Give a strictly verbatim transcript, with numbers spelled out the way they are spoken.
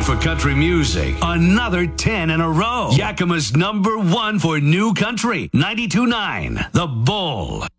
week for country music. Another ten in a row. Yakima's number one for new country. ninety-two point nine The Bull.